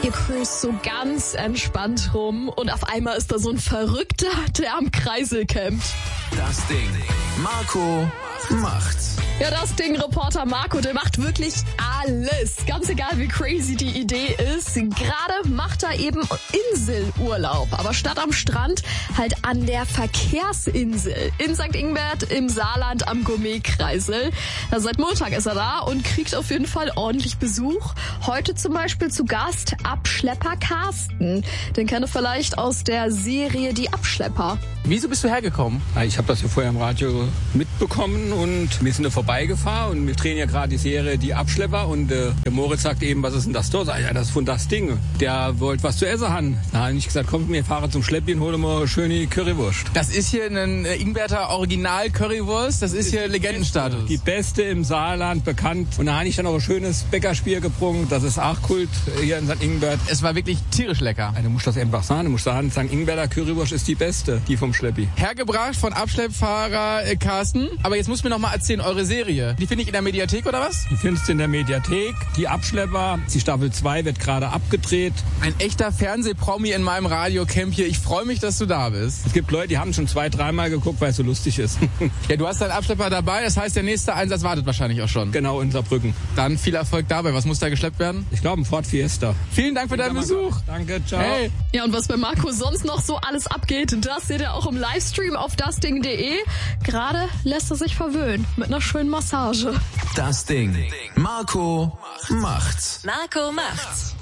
Ihr cruist so ganz entspannt rum und auf einmal ist da so ein Verrückter, der am Kreisel campt. Das Ding. Marco macht's. Ja, das Ding, Reporter Marco, der macht wirklich alles. Ganz egal, wie crazy die Idee ist. Gerade macht er eben Inselurlaub. Aber statt am Strand halt an der Verkehrsinsel in St. Ingbert im Saarland am Gourmet-Kreisel. Also seit Montag ist er da und kriegt auf jeden Fall ordentlich Besuch. Heute zum Beispiel zu Gast Abschlepper Carsten. Den kennt ihr vielleicht aus der Serie Die Abschlepper. Wieso bist du hergekommen? Ich habe das ja vorher im Radio mitbekommen und wir sind da vorbeigefahren und wir drehen ja gerade die Serie Die Abschlepper und der Moritz sagt eben, was ist denn das dort? Ja, das ist von das Ding. Der wollte was zu essen haben. Da habe ich gesagt, komm, wir fahren zum Schleppchen, holen wir schöne Currywurst. Das ist hier ein Ingberter Original-Currywurst, das ist hier Legendenstatus. Die beste im Saarland, bekannt. Und da habe ich dann auch ein schönes Bäckerspiel gebrungen, das ist auch Kult hier in St. Ingbert. Es war wirklich tierisch lecker. Du musst das einfach sagen, du musst sagen, St. Ingbert Currywurst ist die beste, die vom Schleppi. Hergebracht von Abschleppfahrer Carsten. Aber jetzt musst du mir noch mal erzählen, eure Serie. Die finde ich in der Mediathek oder was? Die findest du in der Mediathek. Die Abschlepper, die Staffel 2 wird gerade abgedreht. Ein echter Fernsehpromi in meinem Radiocamp hier. Ich freue mich, dass du da bist. Es gibt Leute, die haben schon 2-3 Mal geguckt, weil es so lustig ist. Ja, du hast deinen Abschlepper dabei. Das heißt, der nächste Einsatz wartet wahrscheinlich auch schon. Genau, in Saarbrücken. Dann viel Erfolg dabei. Was muss da geschleppt werden? Ich glaube, ein Ford Fiesta. Vielen Dank für deinen Besuch. Danke, ciao. Hey. Ja, und was bei Marco sonst noch so alles abgeht, das seht ihr auch im Livestream auf dasding.de. Gerade lässt er sich verwöhnen mit einer schönen Massage. Das Ding. Marco macht's. Marco macht's.